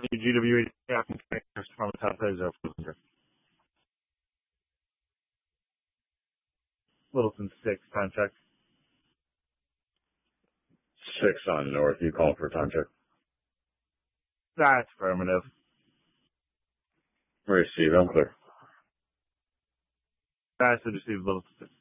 GWA Captain from the top edge of Littleton 6, time check. 6 on north. You calling for a time check? That's affirmative. Receive. I'm clear. That's received Littleton 6.